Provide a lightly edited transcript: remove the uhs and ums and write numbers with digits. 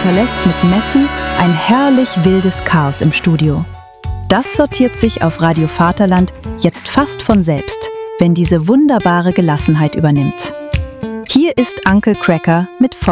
hinterlässt mit Messi ein herrlich wildes Chaos im Studio. Das sortiert sich auf Radio Vaterland jetzt fast von selbst, wenn diese wunderbare Gelassenheit übernimmt. Hier ist Uncle Cracker mit